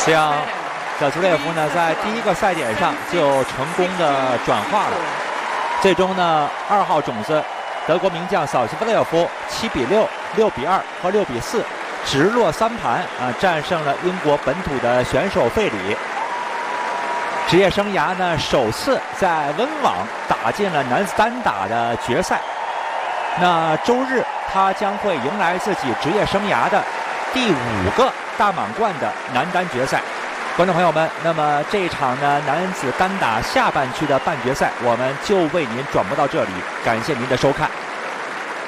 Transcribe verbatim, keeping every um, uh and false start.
这样小朱列夫呢在第一个赛点上就成功的转化了，最终呢二号种子德国名将小希夫列夫七比六、六比二和六比四直落三盘啊，战胜了英国本土的选手费里。职业生涯呢首次在温网打进了男子单打的决赛。那周日他将会迎来自己职业生涯的第五个大满贯的男单决赛。观众朋友们，那么这一场呢男子单打下半区的半决赛，我们就为您转播到这里，感谢您的收看。